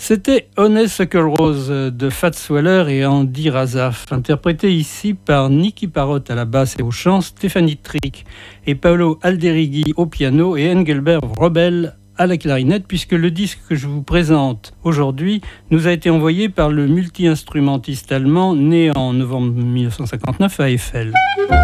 C'était Honeysuckle Rose de Fats Waller et Andy Razaf, interprété ici par Nicky Parrott à la basse et au chant, Stéphanie Trick et Paolo Alderighi au piano et Engelbert Wrobel à la clarinette, puisque le disque que je vous présente aujourd'hui nous a été envoyé par le multi-instrumentiste allemand né en novembre 1959 à Eiffel.